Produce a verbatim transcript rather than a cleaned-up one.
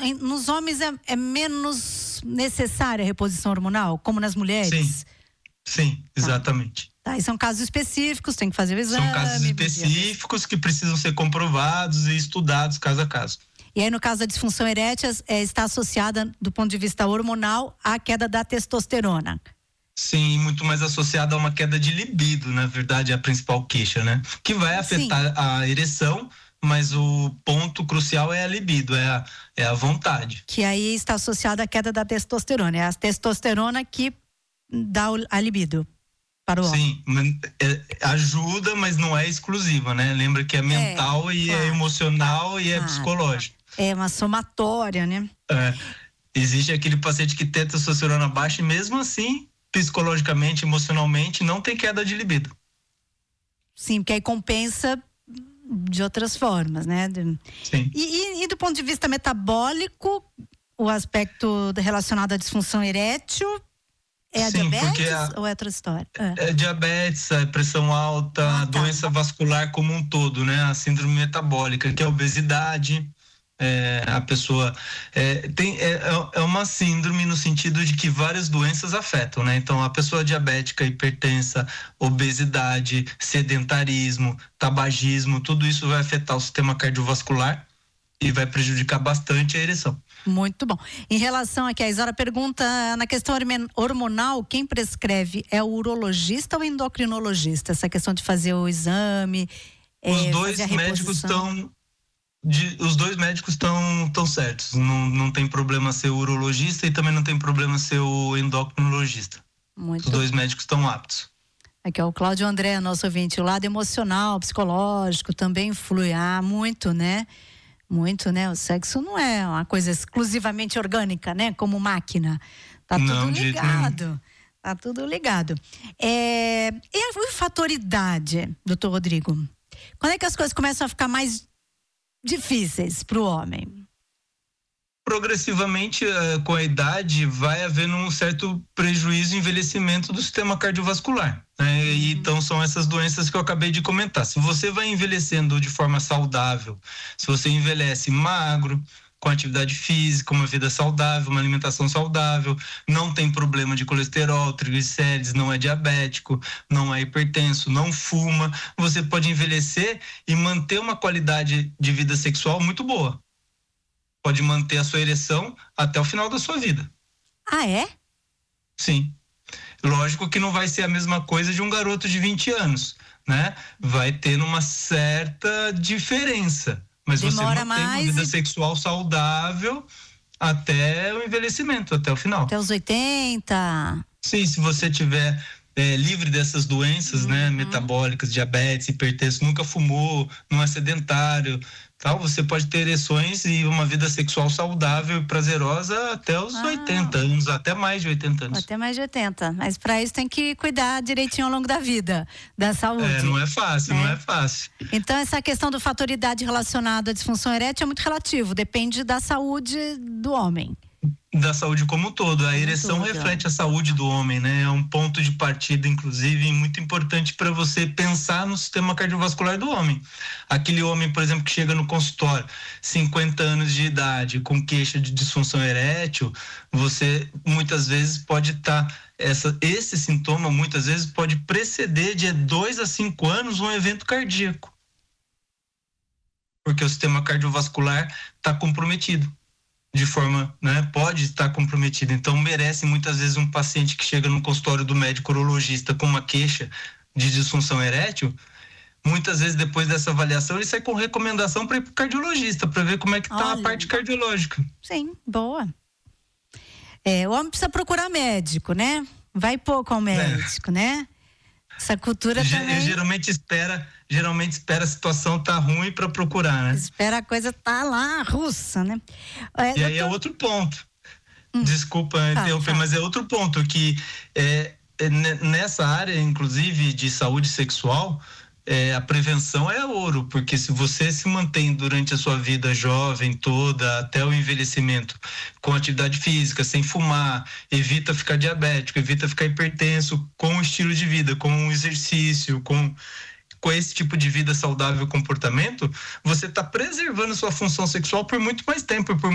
em, nos homens é, é menos necessária a reposição hormonal, como nas mulheres? Sim, sim, exatamente. Tá, tá, e são casos específicos, tem que fazer o exame. São casos específicos que precisam ser comprovados e estudados caso a caso. E aí, no caso da disfunção erétil, é, está associada, do ponto de vista hormonal, à queda da testosterona. Sim, muito mais associada a uma queda de libido, na verdade, é a principal queixa, né? Que vai afetar Sim. a ereção, mas o ponto crucial é a libido, é a, é a vontade. Que aí está associada à queda da testosterona, é a testosterona que dá a libido para o homem. Sim, é, ajuda, mas não é exclusiva, né? Lembra que é mental é, e claro. é emocional e é claro. psicológico. É uma somatória, né? É, existe aquele paciente que tem testosterona baixa e mesmo assim, psicologicamente, emocionalmente, não tem queda de libido. Sim, porque aí compensa de outras formas, né? Sim. E, e, e do ponto de vista metabólico, o aspecto relacionado à disfunção erétil é a Sim, diabetes a, ou é outra história? É, é diabetes, é pressão alta, ah, tá. doença vascular como um todo, né? A síndrome metabólica, que é a obesidade. É, a pessoa é, tem, é, é uma síndrome no sentido de que várias doenças afetam, né? Então a pessoa diabética, hipertensa, obesidade, sedentarismo, tabagismo, tudo isso vai afetar o sistema cardiovascular e vai prejudicar bastante a ereção. Muito bom. Em relação aqui, a Isara pergunta, na questão hormonal, quem prescreve é o urologista ou o endocrinologista? Essa questão de fazer o exame, Os é, dois médicos estão De, os dois médicos estão tão certos, não, não tem problema ser o urologista e também não tem problema ser o endocrinologista. Muito os dois médicos estão aptos. Aqui, ó, o Cláudio André, nosso ouvinte, o lado emocional, psicológico também influi, ah, muito, né? Muito, né? O sexo não é uma coisa exclusivamente orgânica, né? Como máquina. Tá tudo não, ligado. Tá tudo ligado. É, e a fator idade, doutor Rodrigo? Quando é que as coisas começam a ficar mais difíceis para o homem? Progressivamente, com a idade, vai havendo um certo prejuízo e envelhecimento do sistema cardiovascular, né? Uhum. E então são essas doenças que eu acabei de comentar. Se você vai envelhecendo de forma saudável, se você envelhece magro, com atividade física, uma vida saudável, uma alimentação saudável, não tem problema de colesterol, triglicérides, não é diabético, não é hipertenso, não fuma, você pode envelhecer e manter uma qualidade de vida sexual muito boa. Pode manter a sua ereção até o final da sua vida. Ah, é? Sim. Lógico que não vai ser a mesma coisa de um garoto de vinte anos, né? Vai ter uma certa diferença. Mas Demora você mantém uma vida e... sexual saudável até o envelhecimento, até o final. Até os oitenta. Sim, se você tiver é, livre dessas doenças, uhum. né, metabólicas, diabetes, hipertenso, nunca fumou, não é sedentário, tal, você pode ter ereções e uma vida sexual saudável e prazerosa até os ah. oitenta anos, até mais de oitenta anos. Até mais de oitenta, mas para isso tem que cuidar direitinho ao longo da vida, da saúde. É, não é fácil, né? não é fácil. Então essa questão do fator idade relacionado à disfunção erétil é muito relativo, depende da saúde do homem. Da saúde como um todo, a ereção todo, reflete a saúde do homem, né? É um ponto de partida, inclusive, muito importante para você pensar no sistema cardiovascular do homem. Aquele homem, por exemplo, que chega no consultório, cinquenta anos de idade, com queixa de disfunção erétil, você muitas vezes pode estar, tá, essa, esse sintoma muitas vezes pode preceder de dois a cinco anos um evento cardíaco. Porque o sistema cardiovascular está comprometido. De forma, né, pode estar comprometido. Então merece muitas vezes um paciente que chega no consultório do médico urologista com uma queixa de disfunção erétil, muitas vezes depois dessa avaliação ele sai com recomendação para ir para o cardiologista, para ver como é que está a parte cardiológica. Sim, boa. É, o homem precisa procurar médico, né? Vai pouco ao médico, é. né? Essa cultura G- também... Geralmente espera, geralmente espera a situação tá ruim para procurar, né? Espera a coisa tá lá, russa, né? É, e doutor... aí é outro ponto. Hum. Desculpa ah, interromper, tá. mas é outro ponto que é, é, nessa área, inclusive, de saúde sexual, é, a prevenção é ouro, porque se você se mantém durante a sua vida jovem toda, até o envelhecimento, com atividade física, sem fumar, evita ficar diabético, evita ficar hipertenso, com o estilo de vida, com o exercício, com, com esse tipo de vida saudável e comportamento, você está preservando sua função sexual por muito mais tempo, por